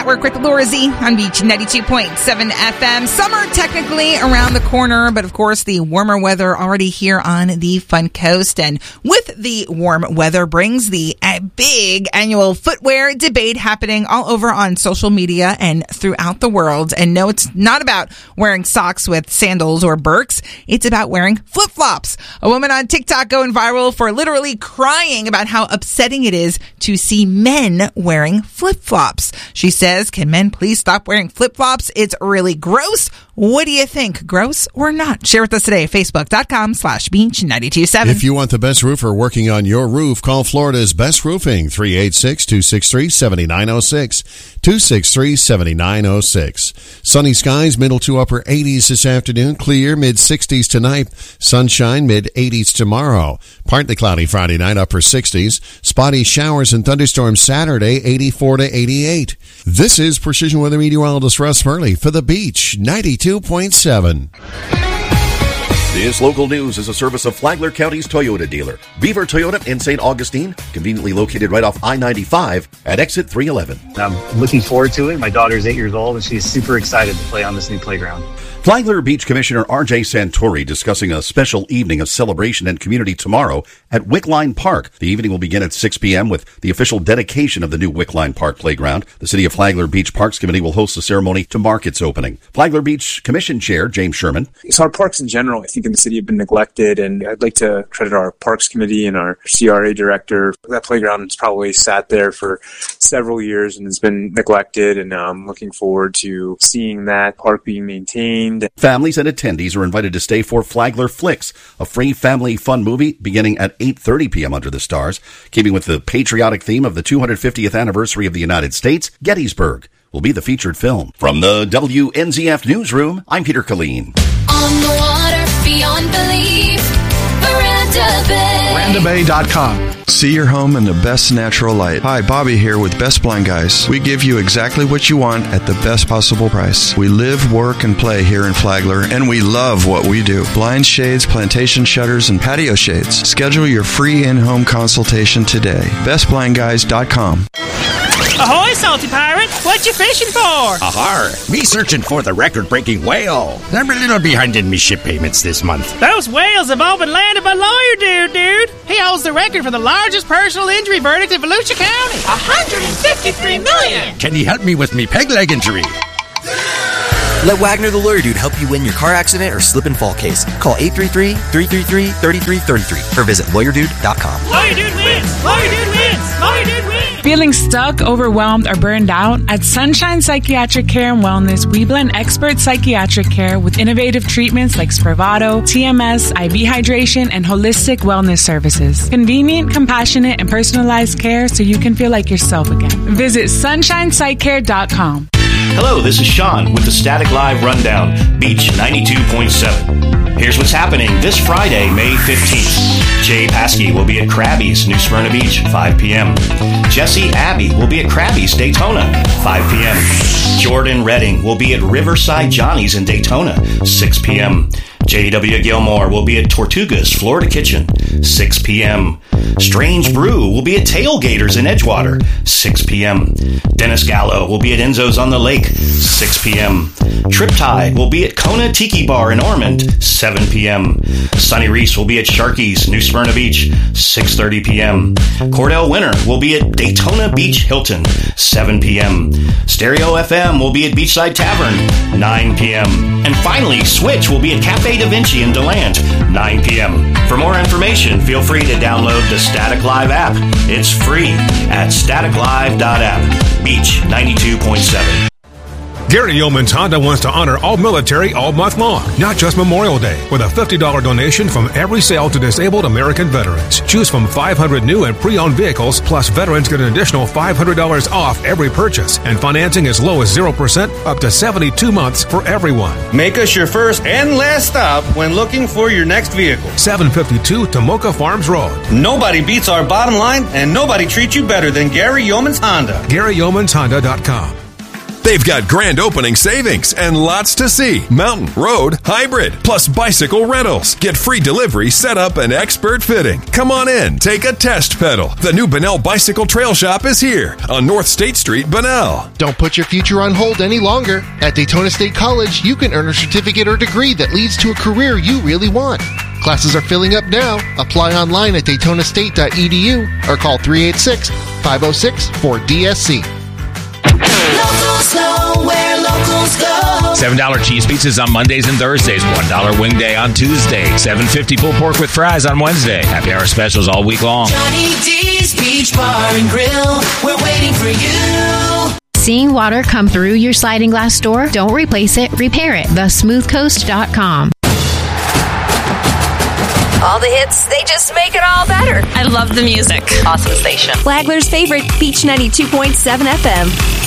Network with Laura Z on Beach 92.7 FM. Summer technically around the corner, but of course the warmer weather already here on the Fun Coast. And with the warm weather brings the big annual footwear debate happening all over on social media and throughout the world. And no, it's not about wearing socks with sandals or Birks. It's about wearing flip-flops. A woman on TikTok going viral for literally crying about how upsetting it is to see men wearing flip-flops. She says, can men please stop wearing flip-flops? It's really gross. What do you think? Gross or not? Share with us today, Facebook.com/Beach927. If you want the best roofer working on your roof, call Florida's Best Roofing, 386-263-7906, 263-7906. Sunny skies, middle to upper 80s this afternoon. Clear, mid-60s tonight. Sunshine, mid-80s tomorrow. Partly cloudy Friday night, upper 60s. Spotty showers and thunderstorms Saturday, 84 to 88. This is Precision Weather Meteorologist Russ Murley for the Beach 92.7. This local news is a service of Flagler County's Toyota dealer, Beaver Toyota in St. Augustine, conveniently located right off I-95 at exit 311. I'm looking forward to it. My daughter's 8 years old, and she's super excited to play on this new playground. Flagler Beach Commissioner R.J. Santori discussing a special evening of celebration and community tomorrow at Wickline Park. The evening will begin at 6 p.m. with the official dedication of the new Wickline Park playground. The City of Flagler Beach Parks Committee will host the ceremony to mark its opening. Flagler Beach Commission Chair James Sherman. So our parks in general, I think in the city have been neglected, and I'd like to credit our Parks Committee and our CRA director. That playground has probably sat there for several years and has been neglected, and I'm looking forward to seeing that park being maintained. Families and attendees are invited to stay for Flagler Flicks, a free family fun movie beginning at 8:30 p.m. under the stars. Keeping with the patriotic theme of the 250th anniversary of the United States, Gettysburg will be the featured film. From the WNZF Newsroom, I'm Peter Colleen. On the water, beyond belief, Miranda Bay. MirandaBay.com. See your home in the best natural light. Hi, Bobby here with Best Blind Guys. We give you exactly what you want at the best possible price. We live, work, and play here in Flagler, and we love what we do. Blind shades, plantation shutters, and patio shades. Schedule your free in-home consultation today. BestBlindGuys.com. Ahoy, salty pirate! What you fishing for? Ahar! Me searching for the record-breaking whale. I'm a little behind in me ship payments this month. Those whales have all been landed by Lawyer Dude. He holds the record for the largest personal injury verdict in Volusia County. $153 million! Can you help me with me peg leg injury? Let Wagner the Lawyer Dude help you win your car accident or slip and fall case. Call 833-333-3333 or visit LawyerDude.com. Lawyer Dude wins! Lawyer Dude wins! Lawyer Dude wins! Feeling stuck, overwhelmed, or burned out? At Sunshine Psychiatric Care and Wellness, we blend expert psychiatric care with innovative treatments like Spravato, TMS, IV hydration, and holistic wellness services. Convenient, compassionate, and personalized care so you can feel like yourself again. Visit SunshinePsychCare.com. Hello, this is Sean with the Static Live Rundown, Beach 92.7. Here's what's happening this Friday, May 15th. Jay Paskey will be at Krabby's, New Smyrna Beach, 5 p.m. Jesse Abbey will be at Krabby's, Daytona, 5 p.m. Jordan Redding will be at Riverside Johnny's in Daytona, 6 p.m. J.W. Gilmore will be at Tortuga's Florida Kitchen, 6 p.m. Strange Brew will be at Tailgaters in Edgewater, 6 p.m. Dennis Gallo will be at Enzo's on the Lake, 6 p.m. Triptide will be at Kona Tiki Bar in Ormond, 7 p.m. Sonny Reese will be at Sharky's, New Smyrna Beach, 6:30 p.m. Cordell Winter will be at Daytona Beach Hilton, 7 p.m. Stereo FM will be at Beachside Tavern, 9 p.m. And finally, Switch will be at Cafe Da Vinci in DeLand, 9 p.m. For more information, feel free to download the Static Live app. It's free at staticlive.app. Beach 92.7. Gary Yeomans Honda wants to honor all military all month long, not just Memorial Day, with a $50 donation from every sale to disabled American veterans. Choose from 500 new and pre-owned vehicles, plus veterans get an additional $500 off every purchase, and financing as low as 0% up to 72 months for everyone. Make us your first and last stop when looking for your next vehicle. 752 Tomoka Farms Road. Nobody beats our bottom line, and nobody treats you better than Gary Yeomans Honda. GaryYeomansHonda.com. They've got grand opening savings and lots to see. Mountain, road, hybrid, plus bicycle rentals. Get free delivery, setup, and expert fitting. Come on in, take a test pedal. The new Bunnell Bicycle Trail Shop is here on North State Street, Bunnell. Don't put your future on hold any longer. At Daytona State College, you can earn a certificate or degree that leads to a career you really want. Classes are filling up now. Apply online at daytonastate.edu or call 386-506-4DSC. Locals know where locals go. $7 cheese pizzas on Mondays and Thursdays. $1 wing day on Tuesday. $7.50 pulled pork with fries on Wednesday. Happy hour specials all week long. Johnny D's Beach Bar and Grill. We're waiting for you. Seeing water come through your sliding glass door? Don't replace it, repair it. TheSmoothCoast.com. All the hits, they just make it all better. I love the music. Awesome station. Flagler's favorite, Beach 92.7 FM.